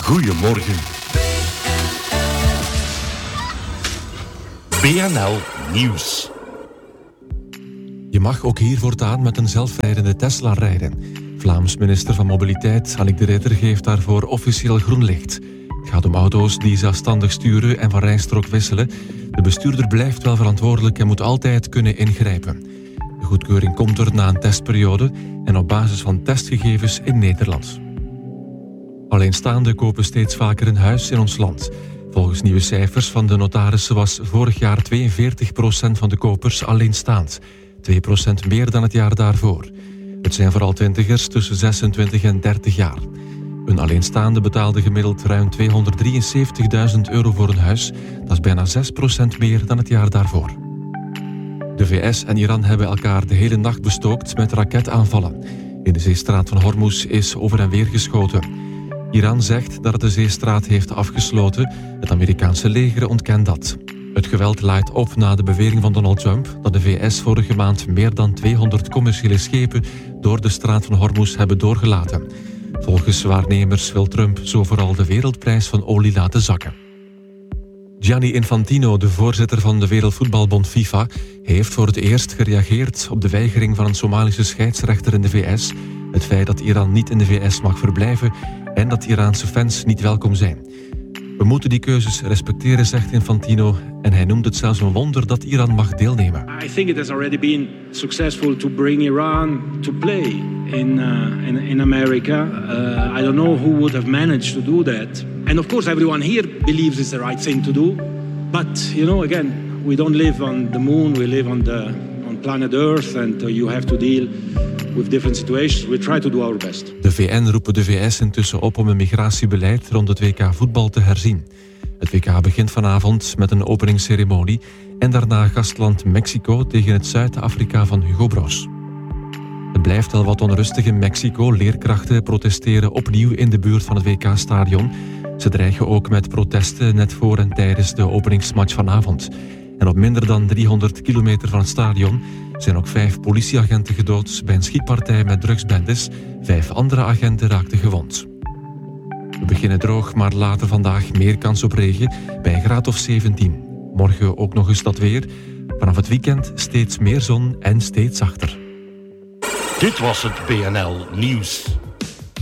Goedemorgen. BNL Nieuws. Je mag ook hier voortaan met een zelfrijdende Tesla rijden. Vlaams minister van Mobiliteit, Annick de Ridder, geeft daarvoor officieel groen licht. Het gaat om auto's die zelfstandig sturen en van rijstrook wisselen. De bestuurder blijft wel verantwoordelijk en moet altijd kunnen ingrijpen. De goedkeuring komt er na een testperiode en op basis van testgegevens in Nederland. Alleenstaanden kopen steeds vaker een huis in ons land. Volgens nieuwe cijfers van de notarissen was vorig jaar 42% van de kopers alleenstaand. 2% meer dan het jaar daarvoor. Het zijn vooral twintigers tussen 26 en 30 jaar. Een alleenstaande betaalde gemiddeld ruim €273.000 voor een huis. Dat is bijna 6% meer dan het jaar daarvoor. De VS en Iran hebben elkaar de hele nacht bestookt met raketaanvallen. In de zeestraat van Hormuz is over en weer geschoten. Iran zegt dat het de zeestraat heeft afgesloten. Het Amerikaanse leger ontkent dat. Het geweld laait op na de bewering van Donald Trump dat de VS vorige maand meer dan 200 commerciële schepen door de straat van Hormuz hebben doorgelaten. Volgens waarnemers wil Trump zo vooral de wereldprijs van olie laten zakken. Gianni Infantino, de voorzitter van de Wereldvoetbalbond FIFA, heeft voor het eerst gereageerd op de weigering van een Somalische scheidsrechter in de VS, het feit dat Iran niet in de VS mag verblijven en dat Iraanse fans niet welkom zijn. We moeten die keuzes respecteren, zegt Infantino, en hij noemt het zelfs een wonder dat Iran mag deelnemen. I think it has already been successful to bring Iran to play in America. I don't know who would have managed to do that. And of course everyone here believes it's the right thing to do. But you know, again, we don't live on the moon, we live on planet Earth, and you have to deal with different situations. We try to do our best. De VN roepen de VS intussen op om een migratiebeleid rond het WK voetbal te herzien. Het WK begint vanavond met een openingsceremonie en daarna gastland Mexico tegen het Zuid-Afrika van Hugo Broos. Het blijft al wat onrustig in Mexico. Leerkrachten protesteren opnieuw in de buurt van het WK-stadion. Ze dreigen ook met protesten net voor en tijdens de openingsmatch vanavond. En op minder dan 300 kilometer van het stadion zijn ook 5 politieagenten gedood bij een schietpartij met drugsbendes. 5 andere agenten raakten gewond. We beginnen droog, maar later vandaag meer kans op regen bij een graad of 17. Morgen ook nog eens dat weer. Vanaf het weekend steeds meer zon en steeds zachter. Dit was het BNL Nieuws.